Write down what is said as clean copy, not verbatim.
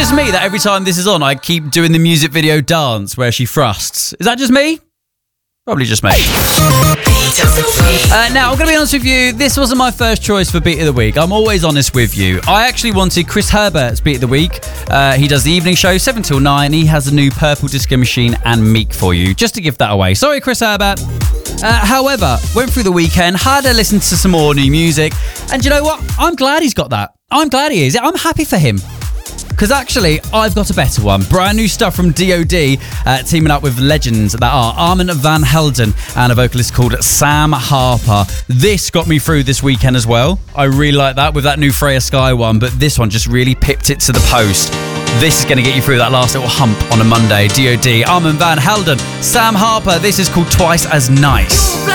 just me that every time this is on, I keep doing the music video dance where she thrusts? Is that just me? Probably just me. Now, I'm going to be honest with you, this wasn't my first choice for Beat of the Week. I'm always honest with you. I actually wanted Chris Herbert's Beat of the Week. He does the evening show, 7 till 9. He has a new Purple Disco Machine and Meek for you, just to give that away. Sorry, Chris Herbert. However, went through the weekend, had a listen to some more new music, and you know what? I'm glad he's got that. I'm glad he is. I'm happy for him. Because actually, I've got a better one. Brand new stuff from D.O.D. Teaming up with legends that are Armand Van Helden and a vocalist called Sam Harper. This got me through this weekend as well. I really like that with that new Freya Sky one, but this one just really pipped it to the post. This is going to get you through that last little hump on a Monday. D.O.D., Armand Van Helden, Sam Harper. This is called Twice as Nice.